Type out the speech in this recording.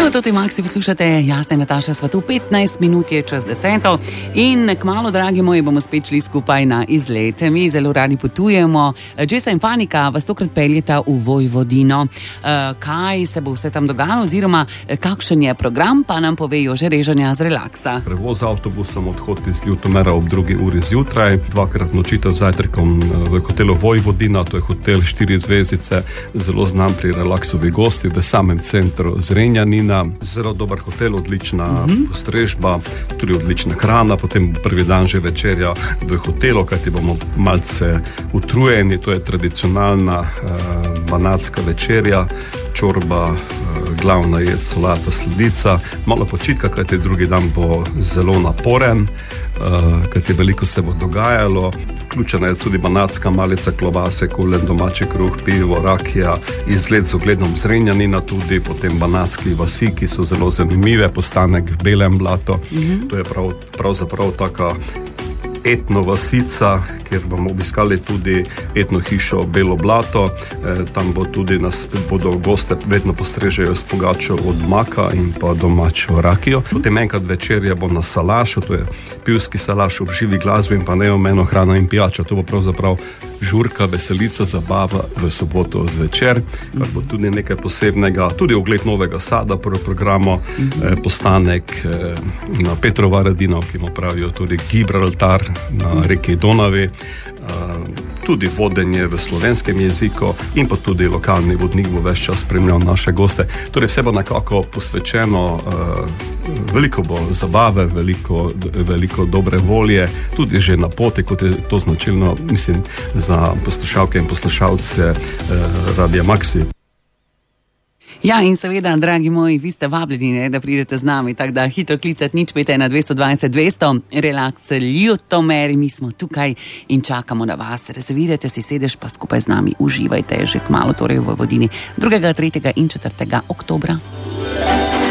Živijo, to je Maxi, poslušate Jasna in Nataša Svatu, 15 minut je čez 10. In kmalu, dragi moji, bomo spet šli skupaj na izlet. Mi zelo radi potujemo. Džesa in Fanika vas tokrat peljeta v Vojvodino. Kaj se bo vse tam dogajalo, oziroma kakšen je program, pa nam povejo že Režanja z Relaksa. Prevoz z avtobusom, odhod iz Ljutomera ob 2. uri zjutraj, dvakrat nočitev z zajtrkom v hotelu Vojvodina, to je hotel 4 zvezdice, zelo znan pri relaksovi gosti v samem centru Zrenjanina. Zelo dober hotel, odlična postrežba, tudi odlična hrana, potem prvi dan že večerja v hotelu, kajti bomo malce utrujeni, to je tradicionalna banatska večerja, čorba, glavna jed, solata, sladica, malo počitka, kajti drugi dan bo zelo naporen, kajti veliko se bo dogajalo. Vključena je tudi banatska malica, klobase, kulen, domači kruh, pivo, rakija, izlet z ogledom Zrenjanina, tudi potem banatski vasi, ki so zelo zanimive, postanek v Belem Blatu. To je pravzaprav taka etno vasica, kjer bomo obiskali tudi etno hišo Belo Blato. Tam bo tudi bodo goste vedno postrežejo s pogačo od maka in pa domačo rakijo. Potem enkrat večerja bo na salašu, to je pivski salaš ob živi glasbi in pa neomejno hrana in pijača. To bo pravzaprav žurka, veselica, zabava v soboto zvečer, kar bo tudi nekaj posebnega. Tudi ogled Novega Sada po programu, postanek na Petrova Radina, ki mu pravijo tudi Gibraltar na reki Donavi, tudi vodenje v slovenskem jeziku in pa tudi lokalni vodnik bo ves čas spremljal naše goste. Torej vse bo nekako posvečeno, veliko bo zabave, veliko dobre volje, tudi že na poti, kot je to značilno, mislim, za poslušalke in poslušalce Radia Maxi. Ja, in seveda, dragi moji, vi ste vabljeni, da pridete z nami, tako da hitro klicati 051 220 200, Relaks Ljutomer, mi smo tukaj in čakamo na vas. Rezervirajte si sedež, pa skupaj z nami uživajte že kmalu, torej v Vojvodini 2., 3. in 4. oktobra.